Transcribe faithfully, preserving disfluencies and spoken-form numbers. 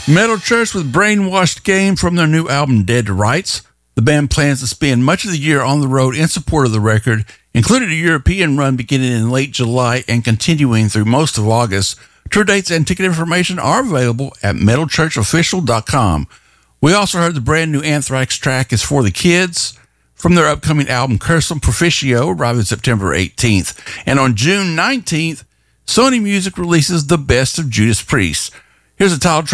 Metal Church with Brainwashed Game from their new album Dead to Rights. The band plans to spend much of the year on the road in support of the record, including a European run beginning in late July and continuing through most of August. Tour dates and ticket information are available at metal church official dot com. We also heard the brand new Anthrax track is For the Kids from their upcoming album Cursum Proficio, arriving September eighteenth. And on June nineteenth, Sony Music releases The Best of Judas Priest. Here's a title track